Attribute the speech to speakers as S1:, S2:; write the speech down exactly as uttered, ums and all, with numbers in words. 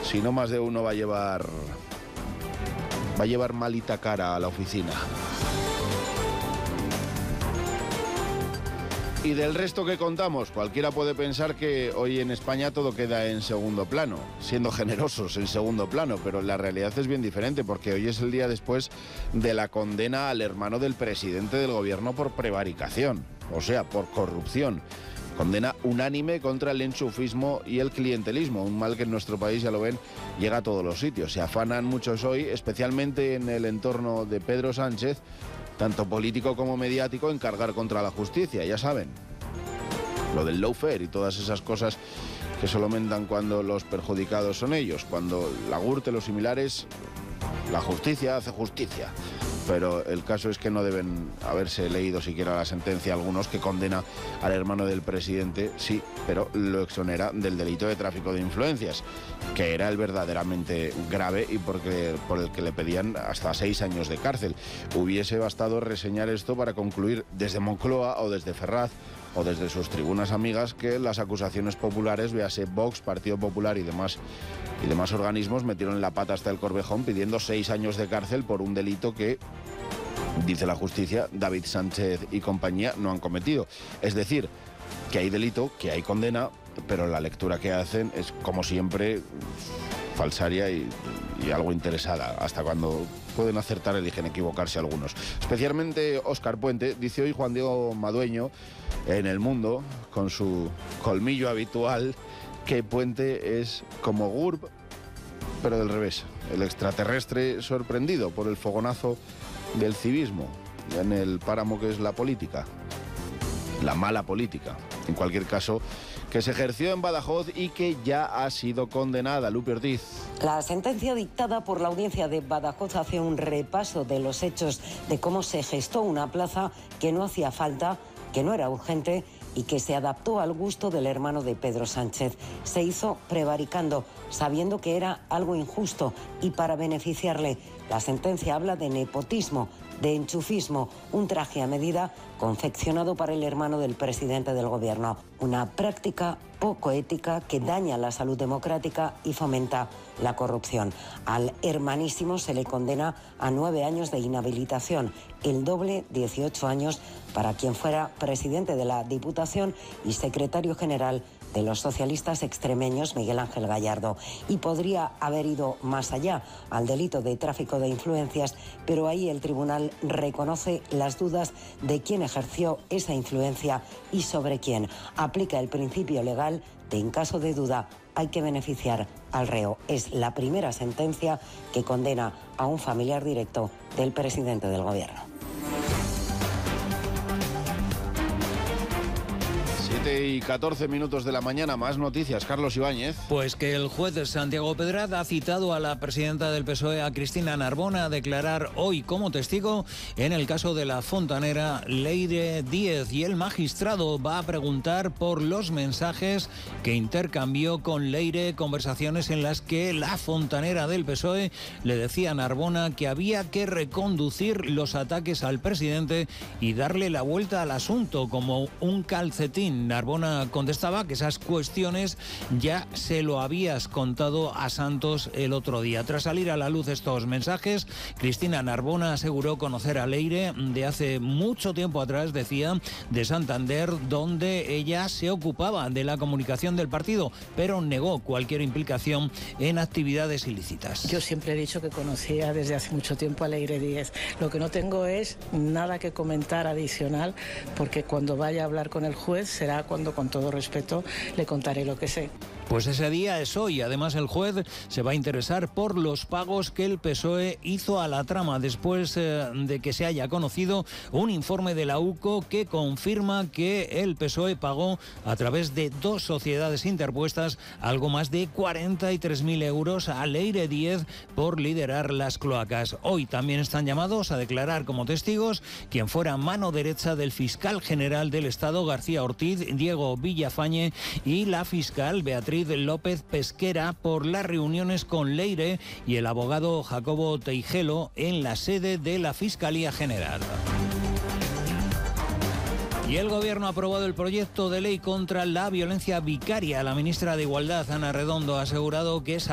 S1: Si no, más de uno va a llevar... va a llevar malita cara a la oficina. Y del resto que contamos, cualquiera puede pensar que hoy en España todo queda en segundo plano, siendo generosos en segundo plano, pero la realidad es bien diferente, porque hoy es el día después de la condena al hermano del presidente del gobierno por prevaricación, o sea, por corrupción. Condena unánime contra el enchufismo y el clientelismo, un mal que en nuestro país, ya lo ven, llega a todos los sitios. Se afanan muchos hoy, especialmente en el entorno de Pedro Sánchez, tanto político como mediático, en cargar contra la justicia, ya saben. Lo del lawfare y todas esas cosas que solo mentan cuando los perjudicados son ellos. Cuando la Gürtel, los similares, la justicia hace justicia. Pero el caso es que no deben haberse leído siquiera la sentencia algunos, que condena al hermano del presidente, sí, pero lo exonera del delito de tráfico de influencias, que era el verdaderamente grave y porque, por el que le pedían hasta seis años de cárcel. Hubiese bastado reseñar esto para concluir desde Moncloa o desde Ferraz o desde sus tribunas amigas que las acusaciones populares, véase Vox, Partido Popular y demás, y demás organismos, metieron la pata hasta el Corvejón pidiendo seis años de cárcel por un delito que, dice la justicia, David Sánchez y compañía no han cometido. Es decir, que hay delito, que hay condena, pero la lectura que hacen es, como siempre, falsaria y, y algo interesada. Hasta cuando pueden acertar, eligen equivocarse algunos. Especialmente Óscar Puente, dice hoy Juan Diego Madueño en El Mundo, con su colmillo habitual, que Puente es como G U R B, pero del revés. El extraterrestre sorprendido por el fogonazo del civismo en el páramo que es la política, la mala política, en cualquier caso, que se ejerció en Badajoz y que ya ha sido condenada. Lupe Ortiz.
S2: La sentencia dictada por la audiencia de Badajoz hace un repaso de los hechos, de cómo se gestó una plaza que no hacía falta, que no era urgente y que se adaptó al gusto del hermano de Pedro Sánchez. Se hizo prevaricando, sabiendo que era algo injusto y para beneficiarle. La sentencia habla de nepotismo, de enchufismo, un traje a medida confeccionado para el hermano del presidente del gobierno. Una práctica poco ética que daña la salud democrática y fomenta la corrupción. Al hermanísimo se le condena a nueve años de inhabilitación, el doble, dieciocho años, para quien fuera presidente de la Diputación y secretario general de los socialistas extremeños, Miguel Ángel Gallardo. Y podría haber ido más allá, al delito de tráfico de influencias, pero ahí el tribunal reconoce las dudas de quién ejerció esa influencia y sobre quién. Aplica el principio legal de, en caso de duda, hay que beneficiar al reo. Es la primera sentencia que condena a un familiar directo del presidente del gobierno.
S1: siete y catorce minutos de la mañana, más noticias. Carlos Ibáñez.
S3: Pues que el juez Santiago Pedraz ha citado a la presidenta del P S O E, a Cristina Narbona, a declarar hoy como testigo en el caso de la fontanera Leire Díez, y el magistrado va a preguntar por los mensajes que intercambió con Leire, conversaciones en las que la fontanera del P S O E le decía a Narbona que había que reconducir los ataques al presidente y darle la vuelta al asunto como un calcetín. Narbona contestaba que esas cuestiones ya se lo habías contado a Santos el otro día. Tras salir a la luz estos mensajes, Cristina Narbona aseguró conocer a Leire de hace mucho tiempo atrás, decía, de Santander, donde ella se ocupaba de la comunicación del partido, pero negó cualquier implicación en actividades ilícitas.
S4: Yo siempre he dicho que conocía desde hace mucho tiempo a Leire Díez. Lo que no tengo es nada que comentar adicional, porque cuando vaya a hablar con el juez será cuando, con todo respeto, le contaré lo que sé.
S3: Pues ese día es hoy. Además, el juez se va a interesar por los pagos que el P S O E hizo a la trama después eh, de que se haya conocido un informe de la U C O que confirma que el P S O E pagó a través de dos sociedades interpuestas algo más de cuarenta y tres mil euros a Leire Díez por liderar las cloacas. Hoy también están llamados a declarar como testigos quien fuera mano derecha del fiscal general del Estado, García Ortiz, Diego Villafañe, y la fiscal Beatriz López Pesquera por las reuniones con Leire y el abogado Jacobo Teijelo en la sede de la Fiscalía General. Y el Gobierno ha aprobado el proyecto de ley contra la violencia vicaria. La ministra de Igualdad, Ana Redondo, ha asegurado que esa